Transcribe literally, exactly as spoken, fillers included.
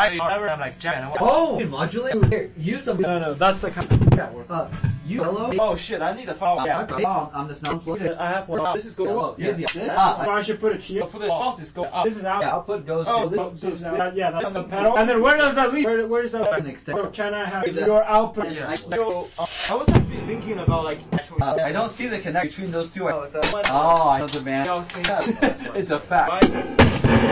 I whatever. I'm like, Jack, man, oh, you modulate. Here, use some. No, no, that's the kind of Yeah, uh, you hello. Oh shit, I need to follow. Yeah, okay. Oh, I'm the sound. I have one. Oh, this is good. Oh, Yeah. easy. Ah, I should put it here. For the boss is go up. This is out. Yeah, output goes Oh, to. this, This is this, out. Yeah, that's the pedal. And then where does that lead? Where, where does that An lead? extension. So can I have your output? yeah. So, uh, I was actually thinking about like actually. Uh, I don't see the connection between those two. Oh, so- Oh, I know the man. Yeah, I was thinking- It's a fact. Right?